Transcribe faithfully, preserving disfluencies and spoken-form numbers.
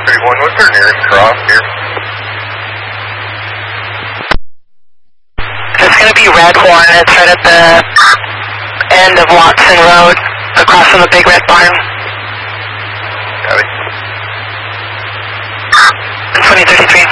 thirty-one, what's our nearest cross here? It's going to be Red Horn. It's right at the end of Watson Road, across from the big red barn. Got it. twenty thirty-three.